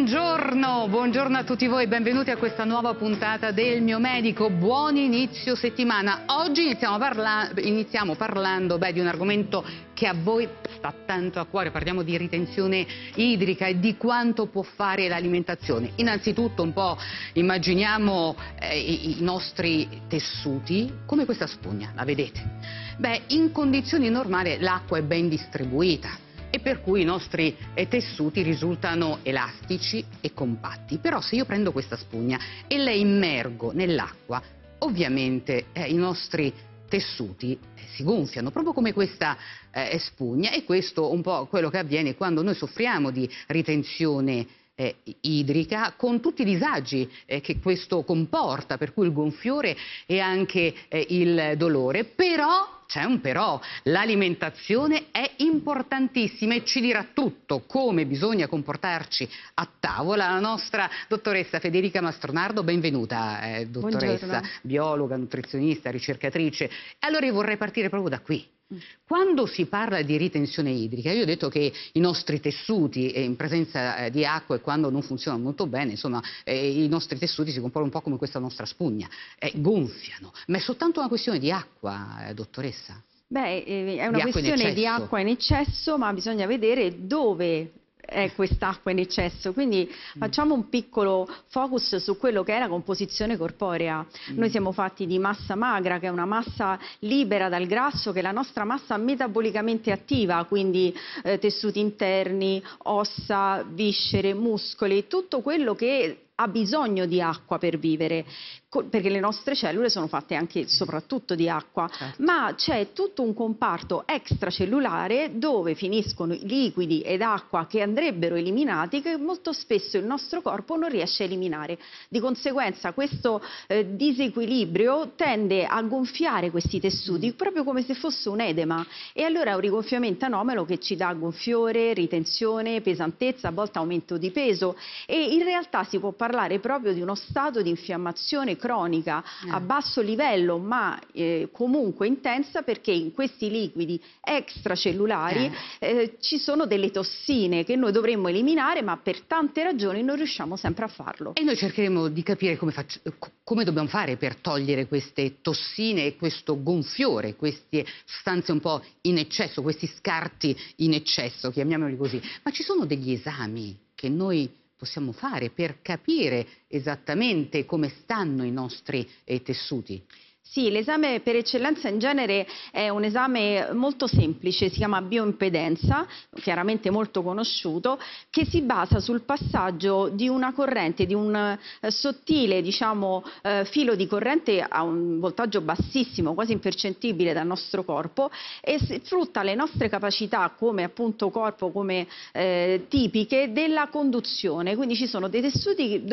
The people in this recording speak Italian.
Buongiorno, buongiorno a tutti voi, benvenuti a questa nuova puntata del Mio Medico. Buon inizio settimana. Oggi iniziamo parlando di un argomento che a voi sta tanto a cuore. Parliamo di ritenzione idrica e di quanto può fare l'alimentazione. Innanzitutto un po' immaginiamo i nostri tessuti come questa spugna, la vedete? In condizioni normali l'acqua è ben distribuita e per cui i nostri tessuti risultano elastici e compatti. Però se io prendo questa spugna e la immergo nell'acqua, ovviamente i nostri tessuti si gonfiano, proprio come questa spugna, e questo è un po' quello che avviene quando noi soffriamo di ritenzione idrica, con tutti i disagi che questo comporta, per cui il gonfiore e anche il dolore. Però c'è un però, l'alimentazione è importantissima e ci dirà tutto, come bisogna comportarci a tavola, la nostra dottoressa Federica Mastronardo. Benvenuta, dottoressa. Buongiorno. Biologa, nutrizionista, ricercatrice. Allora io vorrei partire proprio da qui. Quando si parla di ritenzione idrica, io ho detto che i nostri tessuti in presenza di acqua, e quando non funzionano molto bene, insomma, i nostri tessuti si comportano un po' come questa nostra spugna, gonfiano. Ma è soltanto una questione di acqua, dottoressa? È una questione di acqua in eccesso, ma bisogna vedere dove è quest'acqua in eccesso, quindi facciamo un piccolo focus su quello che è la composizione corporea. Noi siamo fatti di massa magra, che è una massa libera dal grasso, che è la nostra massa metabolicamente attiva, quindi tessuti interni, ossa, viscere, muscoli, tutto quello che ha bisogno di acqua per vivere, perché le nostre cellule sono fatte anche e soprattutto di acqua. Certo. Ma c'è tutto un comparto extracellulare dove finiscono i liquidi ed acqua che andrebbero eliminati, che molto spesso il nostro corpo non riesce a eliminare. Di conseguenza questo disequilibrio tende a gonfiare questi tessuti proprio come se fosse un edema, e allora è un rigonfiamento anomalo che ci dà gonfiore, ritenzione, pesantezza, a volte aumento di peso, e in realtà si può parlare proprio di uno stato di infiammazione cronica a basso livello, ma comunque intensa, perché in questi liquidi extracellulari ci sono delle tossine che noi dovremmo eliminare, ma per tante ragioni non riusciamo sempre a farlo. E noi cercheremo di capire come dobbiamo fare per togliere queste tossine e questo gonfiore, queste sostanze un po' in eccesso, questi scarti in eccesso, chiamiamoli così. Ma ci sono degli esami che noi possiamo fare per capire esattamente come stanno i nostri tessuti? Sì, l'esame per eccellenza in genere è un esame molto semplice, si chiama bioimpedenza, chiaramente molto conosciuto, che si basa sul passaggio di una corrente, di un sottile, filo di corrente a un voltaggio bassissimo, quasi impercettibile dal nostro corpo, e sfrutta le nostre capacità come appunto corpo, come tipiche della conduzione. Quindi ci sono dei tessuti